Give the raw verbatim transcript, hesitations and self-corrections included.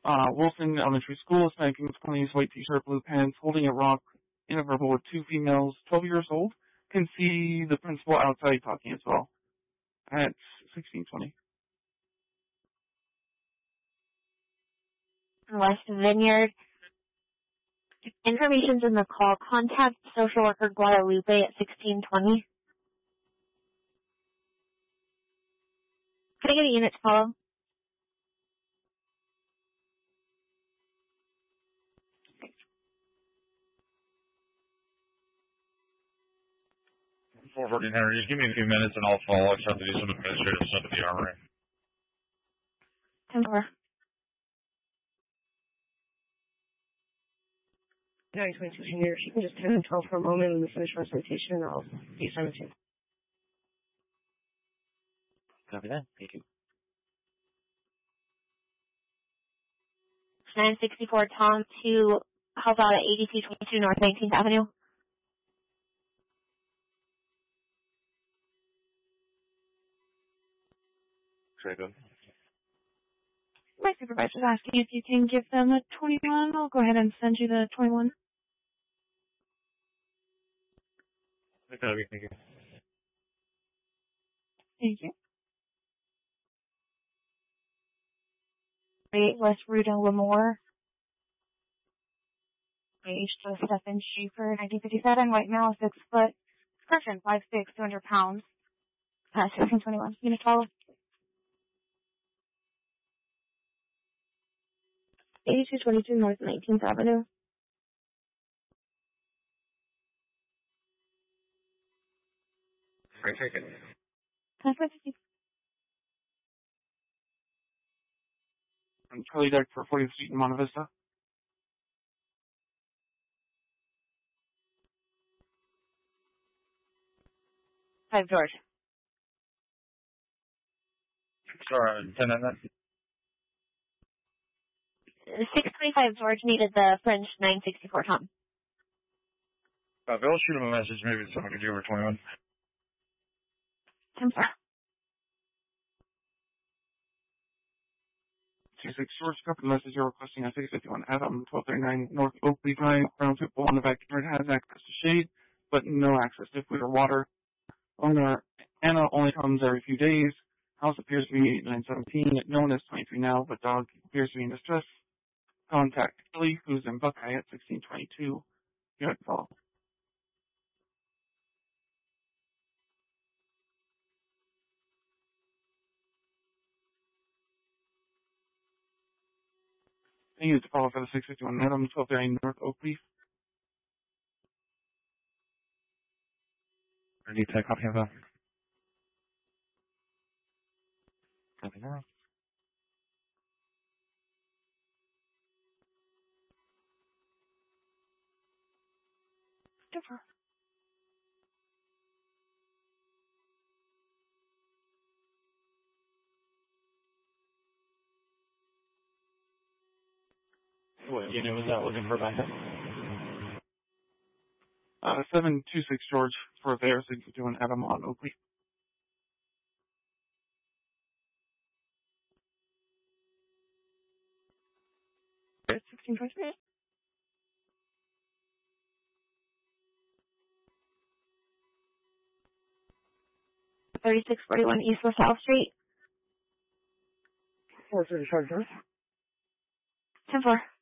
Uh, Wilson Elementary School, spanking twenties, white t-shirt, blue pants, holding a rock in a verbal with two females, twelve years old. Can see the principal outside talking as well at sixteen twenty. West Vineyard. Information's in the call. Contact social worker Guadalupe at sixteen twenty. Can I get a unit to follow? four forty Henry, just give me a few minutes and I'll follow. I just have to do some administrative stuff at the armory. ten four. nine twenty-two Henry, you can just ten and twelve for a moment and finish my presentation and I'll be assigned with you. Copy that. Thank you. nine sixty-four Tom to help out at eighty-two twenty-two North nineteenth Avenue. Trade My supervisor's asking if you can give them a twenty-one. I'll go ahead and send you the twenty-one. Thank you. Thank you. Eight West Ruta Lemoore. Age Stephen Schaefer, nineteen fifty-seven, white male, six foot, person, five six, two hundred pounds. Uh, sixteen twenty-one. Unit follow. eighty-two twenty-two North nineteenth Avenue. Great, take it. I'm Charlie Deck for fortieth Street in Monte Vista. Five George. Sorry, ten and that. six twenty-five George needed the French nine sixty-four Tom. Uh, Bill, shoot him a message. Maybe it's something to do over twenty-one. ten four. two six George, got the message you're requesting at six fifty-one Adam, twelve thirty-nine North Oakley Drive. Brown football in the backyard has access to shade, but no access to food or water. Owner Anna only comes every few days. House appears to be nine seventeen. No one is twenty-three now, but dog appears to be in distress. Contact Kelly, who's in Buckeye at sixteen twenty-two. Unit call. Thank you to follow for the six fifty-one Adam, twelve thirty North Oakleaf. I need to copy of that. Copy that. Differ. What unit was that looking for backup? Uh, seven two six George for there, six fifty-one Adam on Oakley. sixteen twenty-three. thirty-six forty-one East LaSalle Street. four thirty-five North. ten four.